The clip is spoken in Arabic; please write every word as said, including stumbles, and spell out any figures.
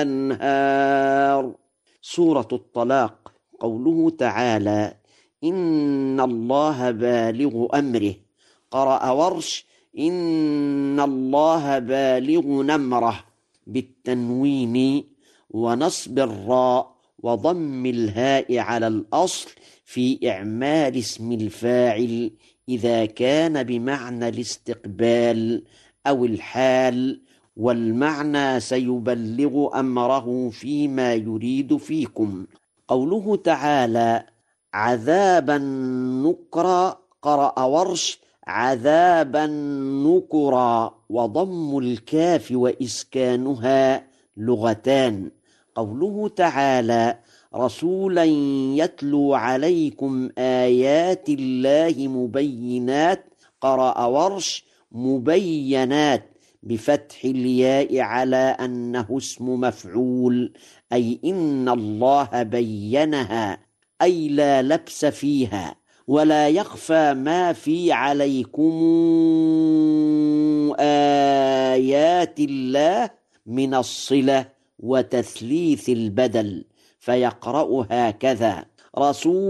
الأنهار. سورة الطلاق. قوله تعالى: إن الله بالغ أمره. قرأ ورش: إن الله بالغ نمره بالتنوين ونصب الراء وضم الهاء على الأصل في إعمال اسم الفاعل إذا كان بمعنى الاستقبال أو الحال، والمعنى سيبلغ أمره فيما يريد فيكم. قوله تعالى: عذابا نكرا. قرأ ورش: عذابا نكرا وضم الكاف وإسكانها لغتان. قوله تعالى: رسولا يتلو عليكم آيات الله مبينات. قرأ ورش: مبينات بفتح الياء على أنه اسم مفعول، أي إن الله بينها، أي لا لبس فيها ولا يخفى ما في عليكم آيات الله من الصلة وتثليث البدل، فيقرأ هكذا: رسول